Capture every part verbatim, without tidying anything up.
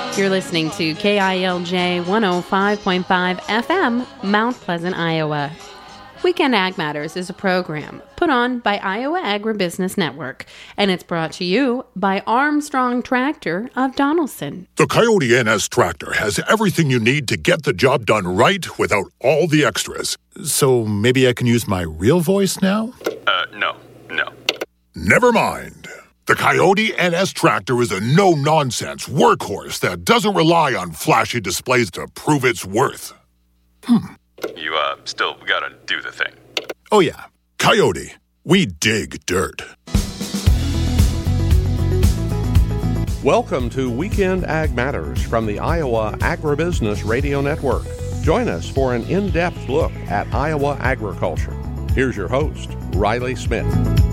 You're listening to K I L J one oh five point five F M, Mount Pleasant, Iowa. Weekend Ag Matters is a program put on by Iowa Agribusiness Network, and it's brought to you by Armstrong Tractor of Donaldson. The Coyote N S tractor has everything you need to get the job done right without all the extras. So maybe I can use my real voice now? Uh, no, no. Never mind. The Coyote N S tractor is a no-nonsense workhorse that doesn't rely on flashy displays to prove its worth. Hmm. You, uh, still gotta do the thing. Oh yeah, Coyote, we dig dirt. Welcome to Weekend Ag Matters from the Iowa Agribusiness Radio Network. Join us for an in-depth look at Iowa agriculture. Here's your host, Riley Smith.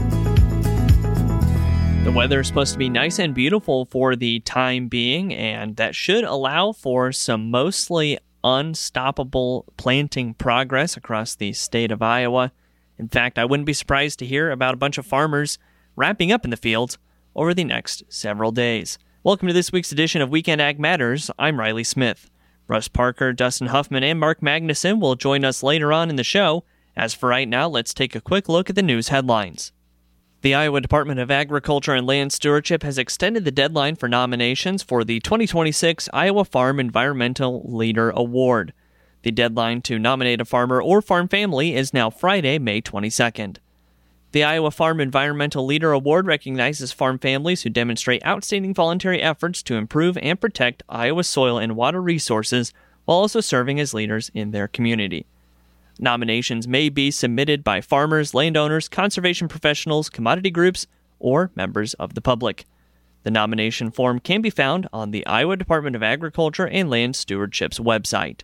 The weather is supposed to be nice and beautiful for the time being, and that should allow for some mostly unstoppable planting progress across the state of Iowa. In fact, I wouldn't be surprised to hear about a bunch of farmers wrapping up in the fields over the next several days. Welcome to this week's edition of Weekend Ag Matters. I'm Riley Smith. Russ Parker, Dustin Huffman, and Mark Magnuson will join us later on in the show. As for right now, let's take a quick look at the news headlines. The Iowa Department of Agriculture and Land Stewardship has extended the deadline for nominations for the twenty twenty-six Iowa Farm Environmental Leader Award. The deadline to nominate a farmer or farm family is now Friday, May twenty-second. The Iowa Farm Environmental Leader Award recognizes farm families who demonstrate outstanding voluntary efforts to improve and protect Iowa's soil and water resources while also serving as leaders in their community. Nominations may be submitted by farmers, landowners, conservation professionals, commodity groups, or members of the public. The nomination form can be found on the Iowa Department of Agriculture and Land Stewardship's website.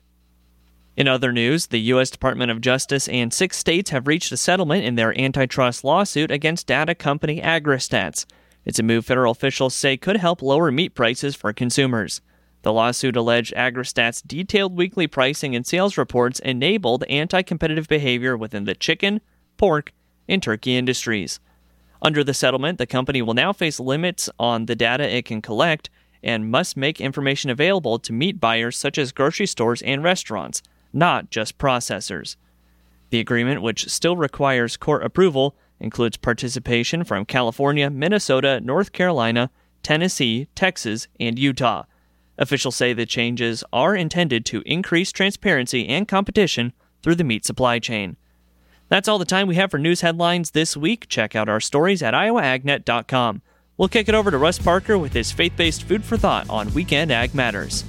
In other news, the U S Department of Justice and six states have reached a settlement in their antitrust lawsuit against data company AgriStats. It's a move federal officials say could help lower meat prices for consumers. The lawsuit alleged AgriStats' detailed weekly pricing and sales reports enabled anti-competitive behavior within the chicken, pork, and turkey industries. Under the settlement, the company will now face limits on the data it can collect and must make information available to meat buyers such as grocery stores and restaurants, not just processors. The agreement, which still requires court approval, includes participation from California, Minnesota, North Carolina, Tennessee, Texas, and Utah. Officials say the changes are intended to increase transparency and competition through the meat supply chain. That's all the time we have for news headlines this week. Check out our stories at iowa ag net dot com. We'll kick it over to Russ Parker with his faith-based food for thought on Weekend Ag Matters.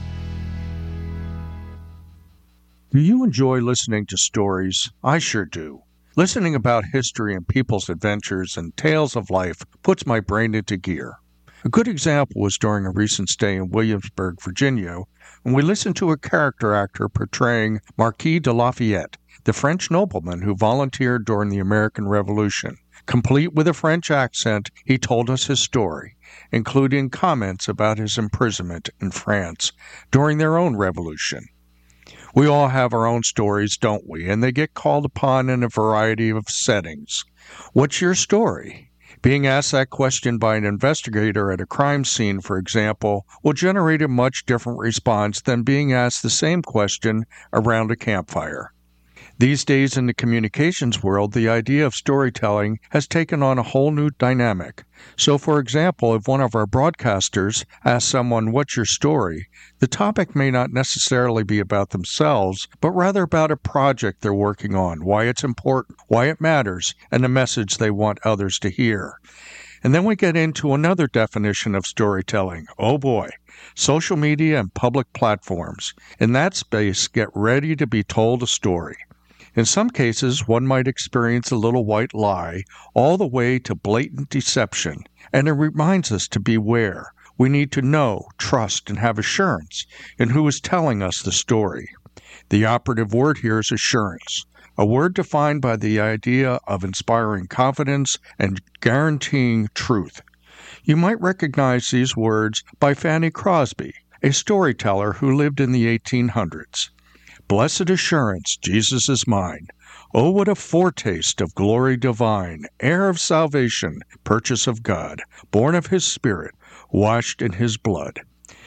Do you enjoy listening to stories? I sure do. Listening about history and people's adventures and tales of life puts my brain into gear. A good example was during a recent stay in Williamsburg, Virginia, when we listened to a character actor portraying Marquis de Lafayette, the French nobleman who volunteered during the American Revolution. Complete with a French accent, he told us his story, including comments about his imprisonment in France during their own revolution. We all have our own stories, don't we? And they get called upon in a variety of settings. What's your story? Being asked that question by an investigator at a crime scene, for example, will generate a much different response than being asked the same question around a campfire. These days in the communications world, the idea of storytelling has taken on a whole new dynamic. So, for example, if one of our broadcasters asks someone, "What's your story?" the topic may not necessarily be about themselves, but rather about a project they're working on, why it's important, why it matters, and the message they want others to hear. And then we get into another definition of storytelling. Oh boy, social media and public platforms. In that space, get ready to be told a story. In some cases, one might experience a little white lie, all the way to blatant deception, and it reminds us to beware. We need to know, trust, and have assurance in who is telling us the story. The operative word here is assurance, a word defined by the idea of inspiring confidence and guaranteeing truth. You might recognize these words by Fanny Crosby, a storyteller who lived in the eighteen hundreds. Blessed assurance, Jesus is mine. Oh, what a foretaste of glory divine, heir of salvation, purchase of God, born of his Spirit, washed in his blood.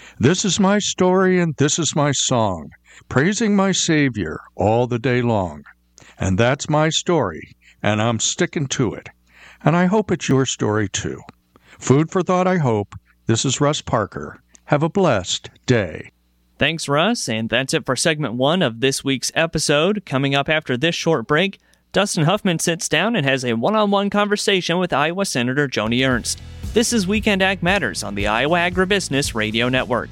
This is my story and this is my song, praising my Savior all the day long. And that's my story, and I'm sticking to it. And I hope it's your story too. Food for thought, I hope. This is Russ Parker. Have a blessed day. Thanks, Russ, and that's it for segment one of this week's episode. Coming up after this short break, Dustin Huffman sits down and has a one-on-one conversation with Iowa Senator Joni Ernst. This is Weekend Ag Matters on the Iowa Agribusiness Radio Network.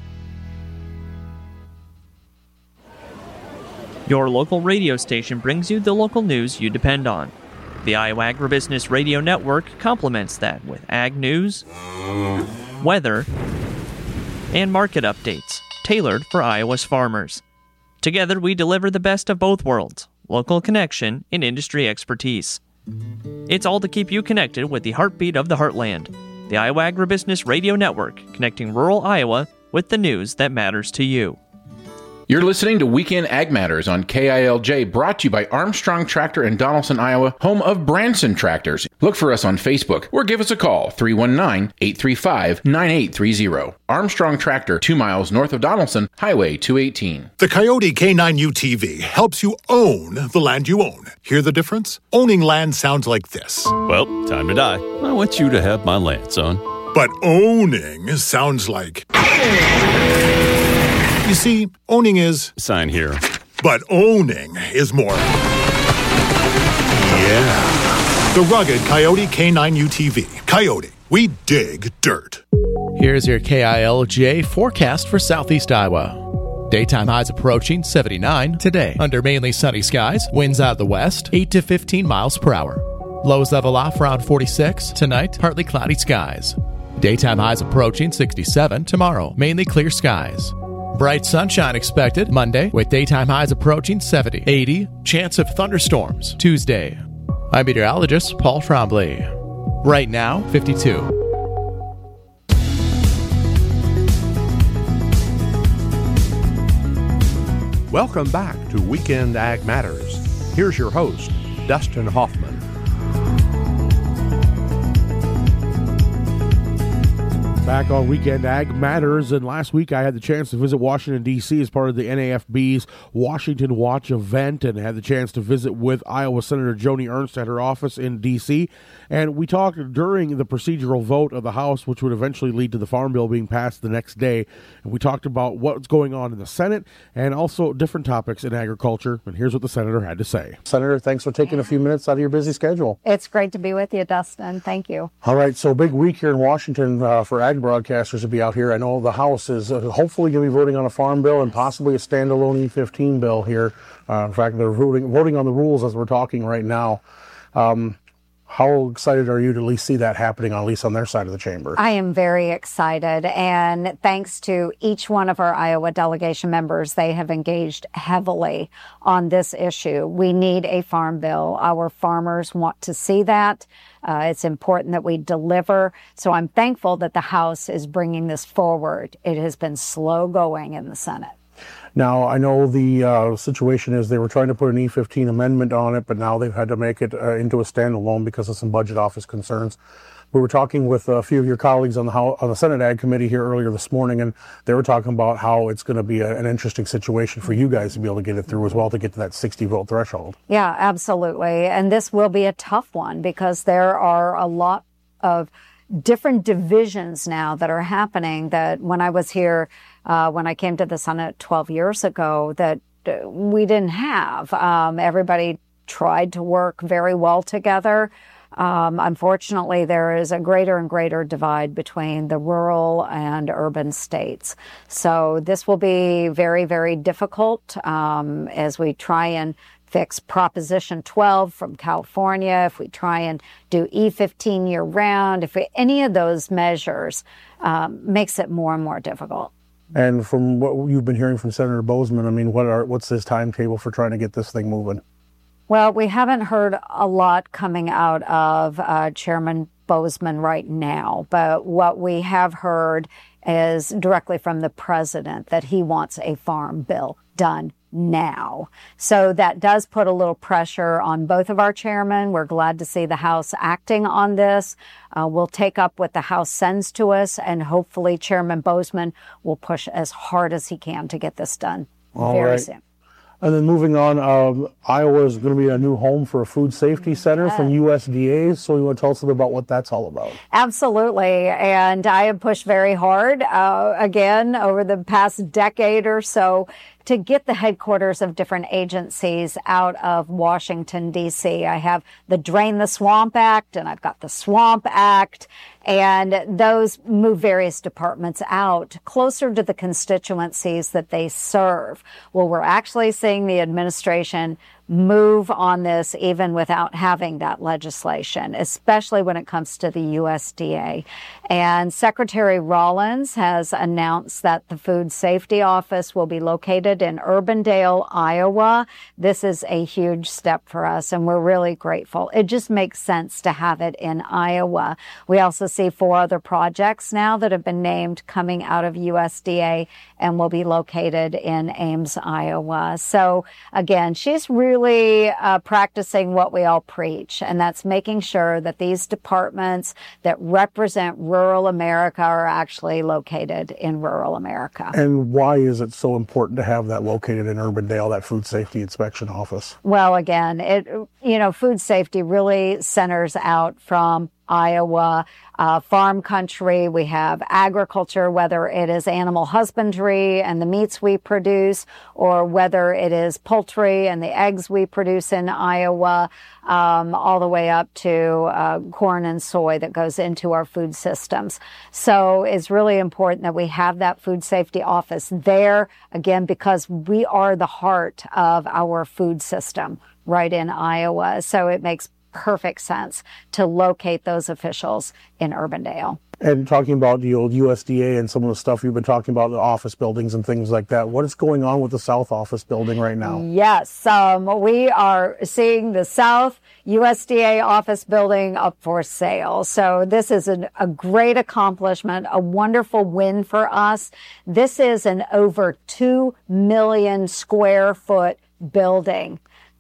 Your local radio station brings you the local news you depend on. The Iowa Agribusiness Radio Network complements that with ag news, weather, and market updates tailored for Iowa's farmers. Together, we deliver the best of both worlds, local connection and industry expertise. It's all to keep you connected with the heartbeat of the heartland. The Iowa Agribusiness Radio Network, connecting rural Iowa with the news that matters to you. You're listening to Weekend Ag Matters on K I L J, brought to you by Armstrong Tractor in Donaldson, Iowa, home of Branson Tractors. Look for us on Facebook or give us a call, three one nine, eight three five, nine eight three zero. Armstrong Tractor, two miles north of Donaldson, Highway two eighteen. The Coyote K nine U T V helps you own the land you own. Hear the difference? Owning land sounds like this. Well, time to die. I want you to have my land, son. But owning sounds like... You see, owning is... Sign here. But owning is more. Yeah. The rugged Coyote K nine U T V. Coyote, we dig dirt. Here's your K I L J forecast for southeast Iowa. Daytime highs approaching seventy-nine today. Under mainly sunny skies, winds out of the west, eight to fifteen miles per hour. Lows level off around forty-six. Tonight, partly cloudy skies. Daytime highs approaching sixty-seven tomorrow. Mainly clear skies. Bright sunshine expected Monday, with daytime highs approaching seventy. eighty, chance of thunderstorms Tuesday. I'm meteorologist Paul Trombley. Right now, fifty-two. Welcome back to Weekend Ag Matters. Here's your host, Dustin Hoffman. Back on Weekend Ag Matters, and last week I had the chance to visit Washington, D C as part of the N A F B's Washington Watch event, and had the chance to visit with Iowa Senator Joni Ernst at her office in D C, and we talked during the procedural vote of the House, which would eventually lead to the Farm Bill being passed the next day, and we talked about what's going on in the Senate and also different topics in agriculture, and here's what the Senator had to say. Senator, thanks for taking a few minutes out of your busy schedule. It's great to be with you, Dustin. Thank you. All right, so big week here in Washington uh, for ag broadcasters to be out here. I know the House is uh, hopefully going to be voting on a farm bill and possibly a standalone E fifteen bill here. Uh, in fact, they're voting, voting on the rules as we're talking right now. Um, how excited are you to at least see that happening, at least on their side of the chamber? I am very excited, and thanks to each one of our Iowa delegation members, they have engaged heavily on this issue. We need a farm bill. Our farmers want to see that. Uh, it's important that we deliver. So I'm thankful that the House is bringing this forward. It has been slow going in the Senate. Now, I know the uh, situation is they were trying to put an E fifteen amendment on it, but now they've had to make it uh, into a standalone because of some budget office concerns. We were talking with a few of your colleagues on the House, on the Senate Ag Committee here earlier this morning, and they were talking about how it's going to be a, an interesting situation for you guys to be able to get it through as well, to get to that sixty vote threshold. Yeah, absolutely. And this will be a tough one because there are a lot of different divisions now that are happening that when I was here, uh, when I came to the Senate twelve years ago, that uh, we didn't have. Um, everybody tried to work very well together. Um, unfortunately, there is a greater and greater divide between the rural and urban states. So this will be very, very difficult um, as we try and fix Proposition twelve from California, if we try and do E fifteen year round, if we, any of those measures um, makes it more and more difficult. And from what you've been hearing from Senator Boozman, I mean, what are what's his timetable for trying to get this thing moving? Well, we haven't heard a lot coming out of uh, Chairman Boozman right now, but what we have heard is directly from the president that he wants a farm bill done now. So that does put a little pressure on both of our chairmen. We're glad to see the House acting on this. Uh, we'll take up what the House sends to us, and hopefully Chairman Boozman will push as hard as he can to get this done All very right. soon. And then moving on, um, Iowa is going to be a new home for a food safety center from U S D A. So you want to tell us a bit about what that's all about? Absolutely. And I have pushed very hard, uh, again, over the past decade or so to get the headquarters of different agencies out of Washington, D C. I have the Drain the Swamp Act, and I've got the Swamp Act, and those move various departments out closer to the constituencies that they serve. Well, we're actually seeing the administration move on this even without having that legislation, especially when it comes to the U S D A. And Secretary Rollins has announced that the Food Safety Office will be located in Urbandale, Iowa. This is a huge step for us, and we're really grateful. It just makes sense to have it in Iowa. We also see four other projects now that have been named coming out of U S D A and will be located in Ames, Iowa. So again, she's really Really uh, practicing what we all preach, and that's making sure that these departments that represent rural America are actually located in rural America. And why is it so important to have that located in Urbandale, that food safety inspection office? Well, again, it you know, food safety really centers out from Iowa, uh, farm country. We have agriculture, whether it is animal husbandry and the meats we produce, or whether it is poultry and the eggs we produce in Iowa, um, all the way up to uh, corn and soy that goes into our food systems. So it's really important that we have that food safety office there, again, because we are the heart of our food system right in Iowa. So it makes perfect sense to locate those officials in Urbandale. And talking about the old U S D A and some of the stuff you've been talking about, the office buildings and things like that, what is going on with the South Office building right now? Yes, um, we are seeing the South U S D A office building up for sale. So this is an, a great accomplishment, a wonderful win for us. This is an over two million square foot building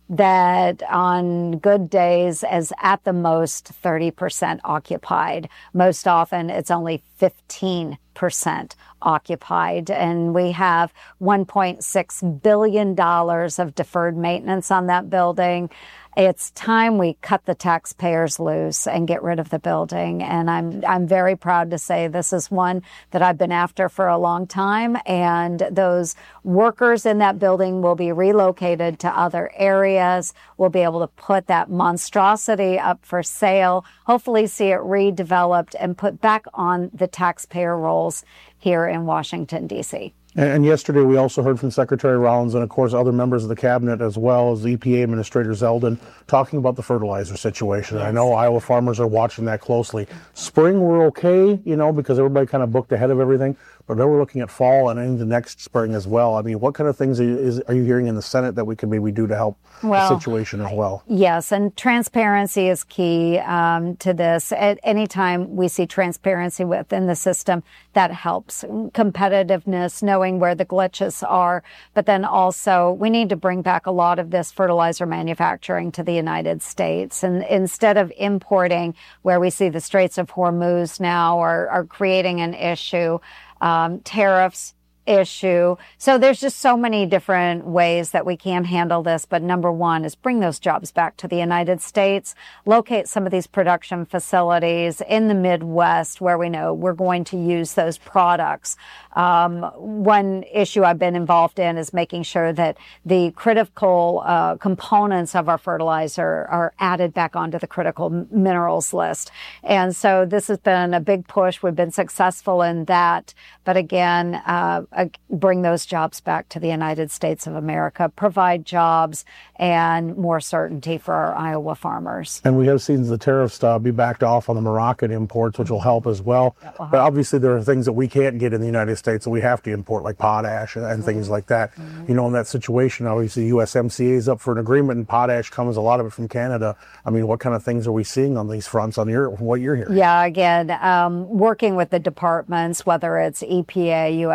that on good days is at the most thirty percent occupied. Most often it's only fifteen percent occupied. And we have one point six billion dollars of deferred maintenance on that building. It's time we cut the taxpayers loose and get rid of the building. And I'm I'm very proud to say this is one that I've been after for a long time. And those workers in that building will be relocated to other areas. We'll be able to put that monstrosity up for sale, hopefully see it redeveloped and put back on the taxpayer rolls here in Washington, D C. And yesterday we also heard from Secretary Rollins and, of course, other members of the cabinet, as well as E P A Administrator Zeldin, talking about the fertilizer situation. Yes. I know Iowa farmers are watching that closely. Spring, we're okay, you know, because everybody kind of booked ahead of everything. But then we're looking at fall and into next spring as well. I mean, what kind of things are you, is, are you hearing in the Senate that we can maybe do to help well, the situation as well? Yes, and transparency is key um, to this. At any time we see transparency within the system, that helps. Competitiveness, knowing where the glitches are, but then also we need to bring back a lot of this fertilizer manufacturing to the United States. And instead of importing, where we see the Straits of Hormuz now are, are creating an issue, um, tariffs issue. So there's just so many different ways that we can handle this. But number one is bring those jobs back to the United States, locate some of these production facilities in the Midwest where we know we're going to use those products. Um, one issue I've been involved in is making sure that the critical uh, components of our fertilizer are added back onto the critical minerals list. And so this has been a big push. We've been successful in that. But again, uh, bring those jobs back to the United States of America, provide jobs and more certainty for our Iowa farmers. And we have seen the tariffs uh, be backed off on the Moroccan imports, which will help as well. But obviously there are things that we can't get in the United States that we have to import, like potash and, and mm-hmm. things like that. Mm-hmm. You know, in that situation, obviously U S M C A is up for an agreement, and potash comes, a lot of it from Canada. I mean, what kind of things are we seeing on these fronts on your, what you're hearing? Yeah, again, um, working with the departments, whether it's E P A, U S D A,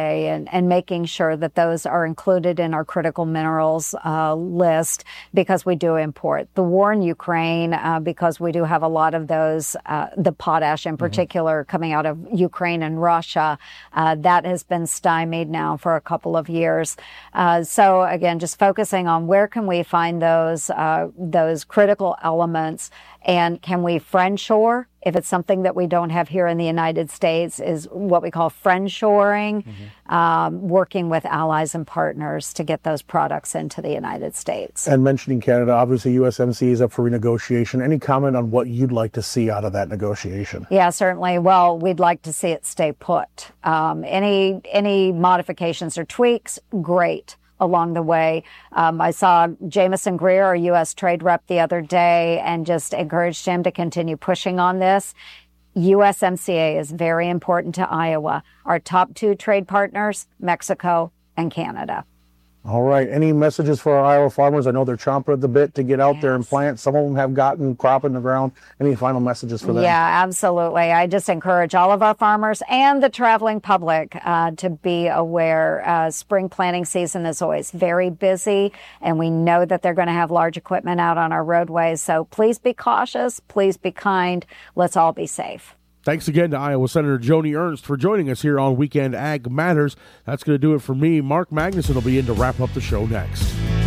J and, and making sure that those are included in our critical minerals uh, list because we do import. The war in Ukraine, uh, because we do have a lot of those, uh, the potash in particular, mm-hmm. coming out of Ukraine and Russia, uh, that has been stymied now for a couple of years. Uh, so again, just focusing on where can we find those, uh, those critical elements, and can we friendshore? If it's something that we don't have here in the United States, is what we call friendshoring, mm-hmm. um, working with allies and partners to get those products into the United States. And mentioning Canada, obviously U S M C A is up for renegotiation. Any comment on what you'd like to see out of that negotiation? Yeah, certainly. Well, we'd like to see it stay put. Um, any any modifications or tweaks, great. Along the way. Um, I saw Jameson Greer, our U S trade rep, the other day and just encouraged him to continue pushing on this. U S M C A is very important to Iowa. Our top two trade partners, Mexico and Canada. All right. Any messages for our Iowa farmers? I know they're chomping at the bit to get out yes. there and plant. Some of them have gotten crop in the ground. Any final messages for them? Yeah, absolutely. I just encourage all of our farmers and the traveling public uh, to be aware. Uh, spring planting season is always very busy, and we know that they're going to have large equipment out on our roadways. So please be cautious. Please be kind. Let's all be safe. Thanks again to Iowa Senator Joni Ernst for joining us here on Weekend Ag Matters. That's going to do it for me. Mark Magnuson will be in to wrap up the show next.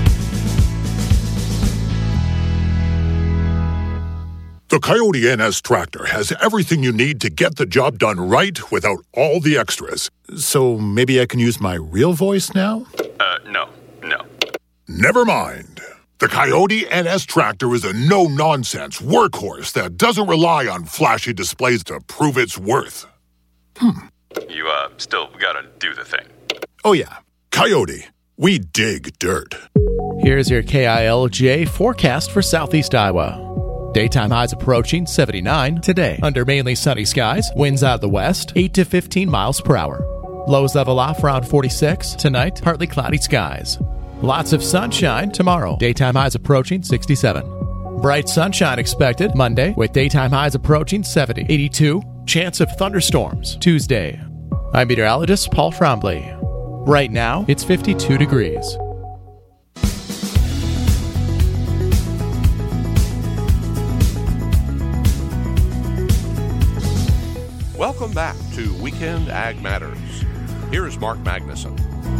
The Coyote N S tractor has everything you need to get the job done right without all the extras. So maybe I can use my real voice now? Uh, no, no. Never mind. The Coyote N S tractor is a no-nonsense workhorse that doesn't rely on flashy displays to prove its worth. Hmm. You, uh, still gotta do the thing. Oh, yeah. Coyote. We dig dirt. Here's your K I L J forecast for southeast Iowa. Daytime highs approaching seventy-nine today. Under mainly sunny skies, winds out of the west, eight to fifteen miles per hour. Lows level off around forty-six. Tonight, partly cloudy skies. Lots of sunshine tomorrow. Daytime highs approaching sixty-seven. Bright sunshine expected Monday with daytime highs approaching seventy. eighty-two. Chance of thunderstorms Tuesday. I'm meteorologist Paul Trombley. Right now, it's fifty-two degrees. Welcome back to Weekend Ag Matters. Here's Mark Magnuson.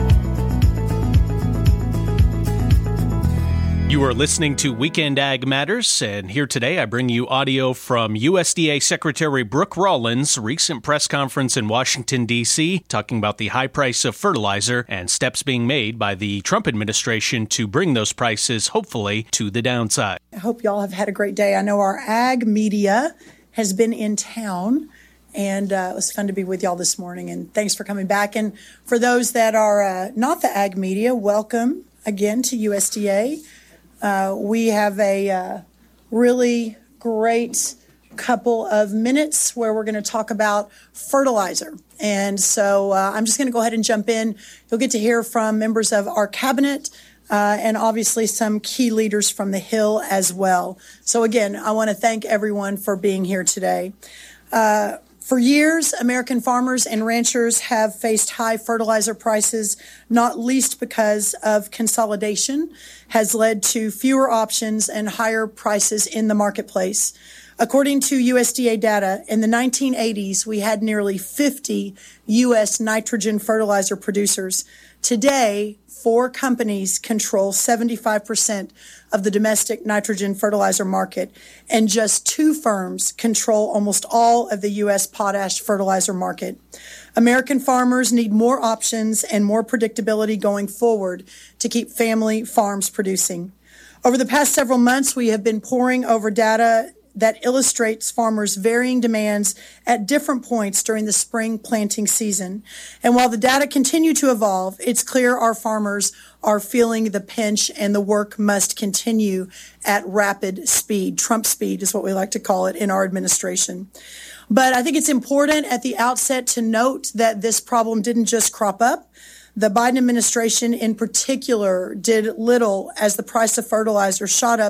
You are listening to Weekend Ag Matters, and here today I bring you audio from U S D A Secretary Brooke Rollins' recent press conference in Washington, D C, talking about the high price of fertilizer and steps being made by the Trump administration to bring those prices, hopefully, to the downside. I hope y'all have had a great day. I know our ag media has been in town, and uh, it was fun to be with y'all this morning, and thanks for coming back. And for those that are uh, not the ag media, welcome again to U S D A. Uh, we have a uh, really great couple of minutes where we're going to talk about fertilizer. And so uh, I'm just going to go ahead and jump in. You'll get to hear from members of our cabinet uh, and obviously some key leaders from the Hill as well. So again, I want to thank everyone for being here today. Uh, For years, American farmers and ranchers have faced high fertilizer prices, not least because of consolidation has led to fewer options and higher prices in the marketplace. According to U S D A data, in the nineteen eighties, we had nearly fifty U S nitrogen fertilizer producers. Today, four companies control seventy-five percent of the domestic nitrogen fertilizer market, and just two firms control almost all of the U S potash fertilizer market. American farmers need more options and more predictability going forward to keep family farms producing. Over the past several months, we have been poring over data that illustrates farmers' varying demands at different points during the spring planting season. And while the data continue to evolve, it's clear our farmers are feeling the pinch and the work must continue at rapid speed. Trump speed is what we like to call it in our administration. But I think it's important at the outset to note that this problem didn't just crop up. The Biden administration in particular did little as the price of fertilizer shot up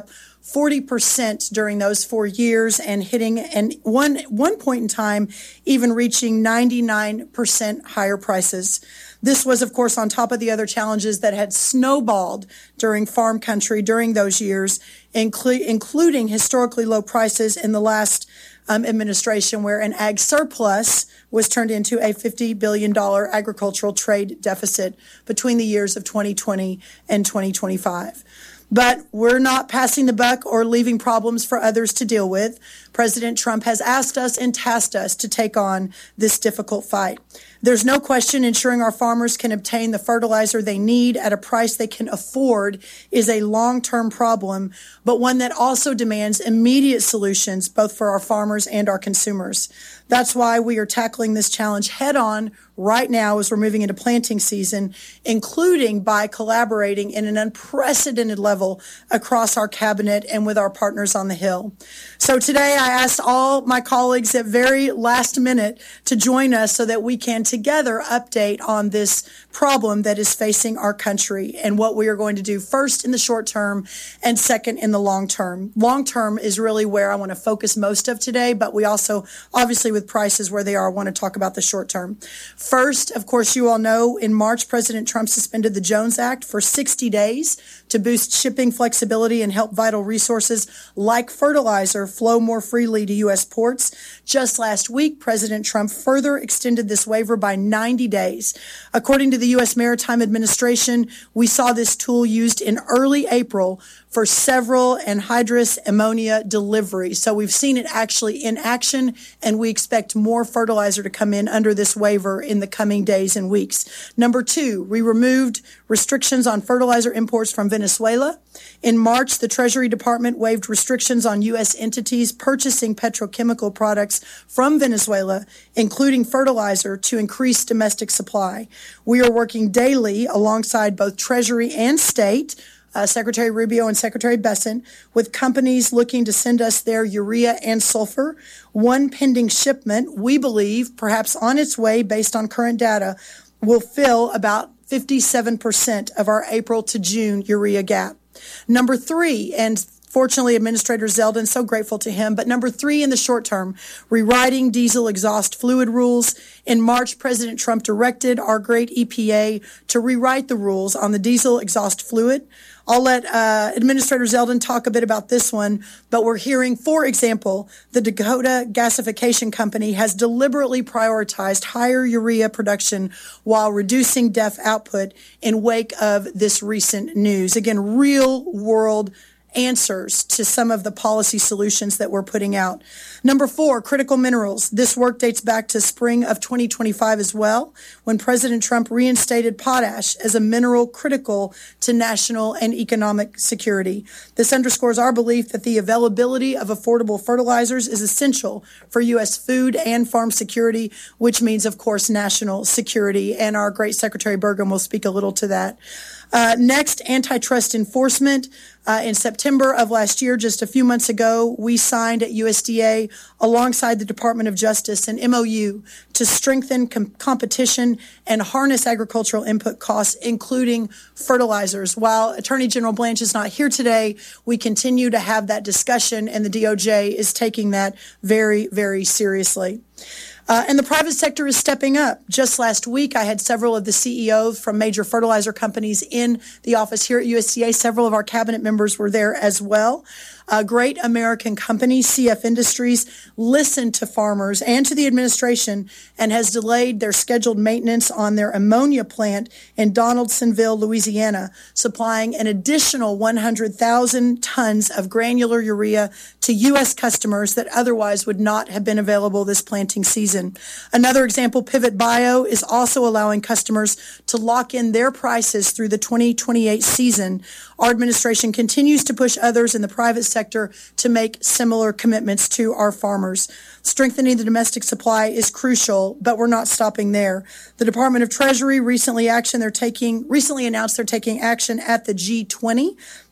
forty percent during those four years and hitting, and one, one point in time, even reaching ninety-nine percent higher prices. This was, of course, on top of the other challenges that had snowballed during farm country during those years, inclu- including historically low prices in the last um, administration, where an ag surplus was turned into a fifty billion dollars agricultural trade deficit between the years of twenty twenty and twenty twenty-five. But we're not passing the buck or leaving problems for others to deal with. President Trump has asked us and tasked us to take on this difficult fight. There's no question ensuring our farmers can obtain the fertilizer they need at a price they can afford is a long-term problem, but one that also demands immediate solutions both for our farmers and our consumers. That's why we are tackling this challenge head on right now as we're moving into planting season, including by collaborating in an unprecedented level across our cabinet and with our partners on the Hill. So today I asked all my colleagues at very last minute to join us so that we can together update on this problem that is facing our country and what we are going to do first in the short term and second in the long term. Long term is really where I want to focus most of today, but we also, obviously with prices where they are, want to talk about the short term. First, of course, you all know in March, President Trump suspended the Jones Act for sixty days to boost shipping flexibility and help vital resources like fertilizer flow more freely to U S ports. Just last week, President Trump further extended this waiver by ninety days. According to the U S Maritime Administration, we saw this tool used in early April for several anhydrous ammonia deliveries. So we've seen it actually in action, and we expect more fertilizer to come in under this waiver in the coming days and weeks. Number two, we removed restrictions on fertilizer imports from Venezuela. In March, the Treasury Department waived restrictions on U S entities purchasing petrochemical products from Venezuela, including fertilizer, to increase domestic supply. We are working daily alongside both Treasury and state, Uh, Secretary Rubio and Secretary Bessent, with companies looking to send us their urea and sulfur. One pending shipment, we believe, perhaps on its way based on current data, will fill about fifty-seven percent of our April to June urea gap. Number three, and fortunately, Administrator Zeldin, so grateful to him. But number three in the short term, rewriting diesel exhaust fluid rules. In March, President Trump directed our great E P A to rewrite the rules on the diesel exhaust fluid. I'll let uh, Administrator Zeldin talk a bit about this one, but we're hearing, for example, the Dakota Gasification Company has deliberately prioritized higher urea production while reducing D E F output in wake of this recent news. Again, real world answers to some of the policy solutions that we're putting out. Number four, critical minerals. This work dates back to spring of twenty twenty-five as well, when President Trump reinstated potash as a mineral critical to national and economic security. This underscores our belief that the availability of affordable fertilizers is essential for U S food and farm security, which means, of course, national security. And our great Secretary Burgum will speak a little to that. Uh, next, antitrust enforcement. Uh, in September of last year, just a few months ago, we signed at U S D A alongside the Department of Justice an M O U to strengthen com- competition and harness agricultural input costs, including fertilizers. While Attorney General Blanche is not here today, we continue to have that discussion, and the D O J is taking that very, very seriously. Uh, and the private sector is stepping up. Just last week, I had several of the C E Os from major fertilizer companies in the office here at U S D A. Several of our cabinet members were there as well. A great American company, C F Industries, listened to farmers and to the administration and has delayed their scheduled maintenance on their ammonia plant in Donaldsonville, Louisiana, supplying an additional one hundred thousand tons of granular urea to U S customers that otherwise would not have been available this planting season. Another example, Pivot Bio is also allowing customers to lock in their prices through the twenty twenty-eight season. Our administration continues to push others in the private sector to make similar commitments to our farmers. Strengthening the domestic supply is crucial, but we're not stopping there. The Department of Treasury recently action they're taking recently announced they're taking action at the G twenty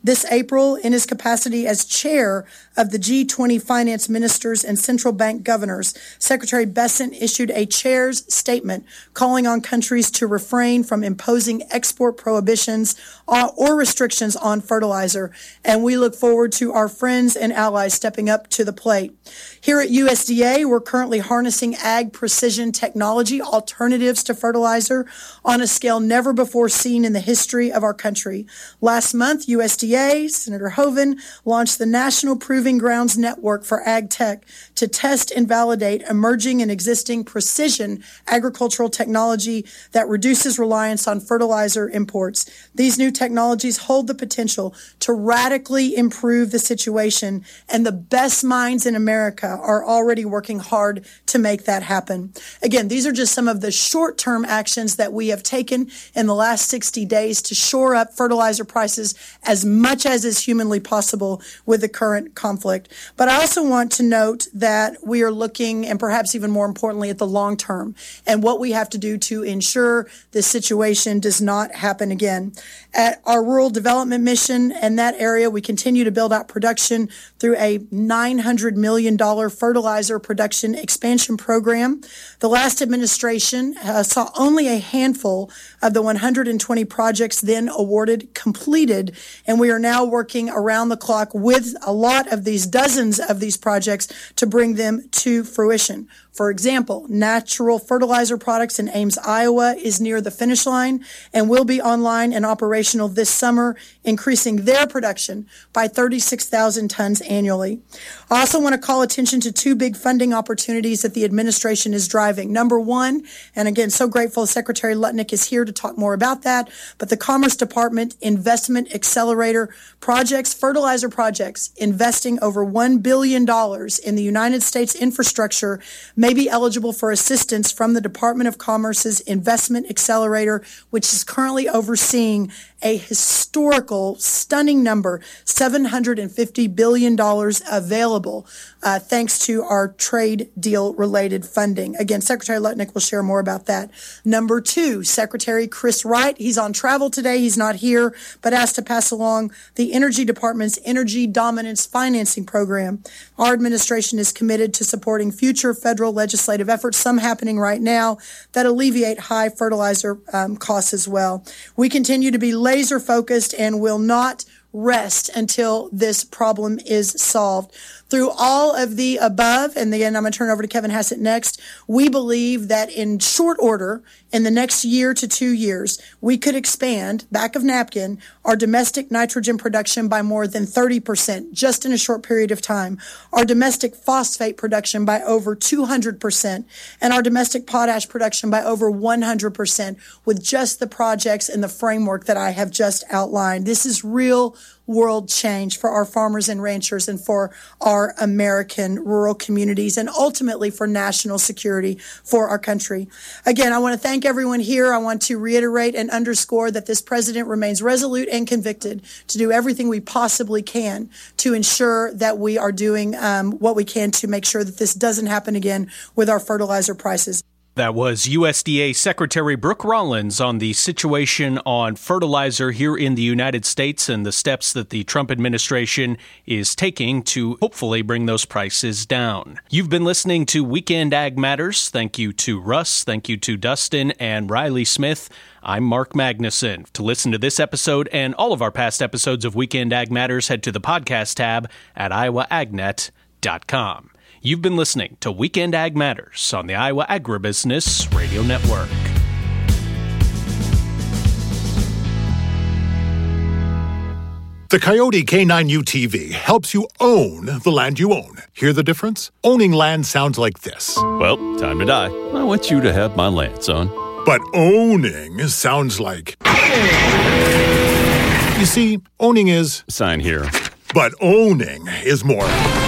This April, in his capacity as chair of the G twenty finance ministers and central bank governors, Secretary Bessent issued a chair's statement calling on countries to refrain from imposing export prohibitions or restrictions on fertilizer. And we look forward to our friends and allies stepping up to the plate. Here at U S D A, we're currently harnessing ag precision technology alternatives to fertilizer on a scale never before seen in the history of our country. Last month, U S D A, Senator Hoeven, launched the National Proving Grounds Network for Ag Tech to test and validate emerging and existing precision agricultural technology that reduces reliance on fertilizer imports. These new technologies hold the potential to radically improve the situation, and the best minds in America are already working hard to make that happen. Again, these are just some of the short-term actions that we have taken in the last sixty days to shore up fertilizer prices as much as is humanly possible with the current conflict. But I also want to note that we are looking, and perhaps even more importantly, at the long term and what we have to do to ensure this situation does not happen again. At our rural development mission in that area, we continue to build out production through a nine hundred million dollars fertilizer production expansion program. The last administration uh, saw only a handful of the one hundred twenty projects then awarded completed, and we are now working around the clock with a lot of these, dozens of these projects, to bring them to fruition. For example, Natural Fertilizer Products in Ames, Iowa is near the finish line and will be online and operational this summer, increasing their production by thirty-six thousand tons annually. I also want to call attention to two big funding opportunities that the administration is driving. Number one, and again, so grateful Secretary Lutnick is here to talk more about that, but the Commerce Department Investment Accelerator projects, fertilizer projects, investing over one billion dollars in the United States infrastructure may be eligible for assistance from the Department of Commerce's Investment Accelerator, which is currently overseeing a historical, stunning number, seven hundred fifty billion dollars available, uh, thanks to our trade deal-related funding. Again, Secretary Lutnick will share more about that. Number two, Secretary Chris Wright, he's on travel today, he's not here, but asked to pass along the Energy Department's Energy Dominance Financing Program. Our administration is committed to supporting future federal legislative efforts, some happening right now, that alleviate high fertilizer um, costs as well. We continue to be laser focused and will not rest until this problem is solved. Through all of the above, and again, I'm going to turn over to Kevin Hassett next, we believe that in short order, in the next year to two years, we could expand, back of napkin, our domestic nitrogen production by more than thirty percent just in a short period of time, our domestic phosphate production by over two hundred percent, and our domestic potash production by over one hundred percent with just the projects and the framework that I have just outlined. This is real world change for our farmers and ranchers and for our American rural communities and ultimately for national security for our country. Again, I want to thank everyone here. I want to reiterate and underscore that this president remains resolute and convicted to do everything we possibly can to ensure that we are doing um, what we can to make sure that this doesn't happen again with our fertilizer prices. That was U S D A Secretary Brooke Rollins on the situation on fertilizer here in the United States and the steps that the Trump administration is taking to hopefully bring those prices down. You've been listening to Weekend Ag Matters. Thank you to Russ. Thank you to Dustin and Riley Smith. I'm Mark Magnuson. To listen to this episode and all of our past episodes of Weekend Ag Matters, head to the podcast tab at iowa ag net dot com. You've been listening to Weekend Ag Matters on the Iowa Agribusiness Radio Network. The Coyote K nine U T V helps you own the land you own. Hear the difference? Owning land sounds like this. Well, time to die. I want you to have my land, son. But owning sounds like... You see, owning is... Sign here. But owning is more...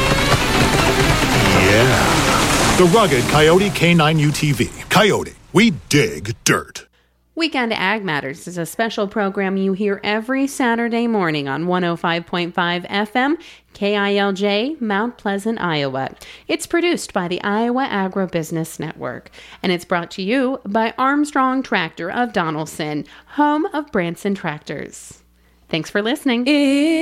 Yeah. The rugged Coyote K nine U T V. Coyote, we dig dirt. Weekend Ag Matters is a special program you hear every Saturday morning on one oh five point five F M, K I L J, Mount Pleasant, Iowa. It's produced by the Iowa Agribusiness Network, and it's brought to you by Armstrong Tractor of Donaldson, home of Branson Tractors. Thanks for listening.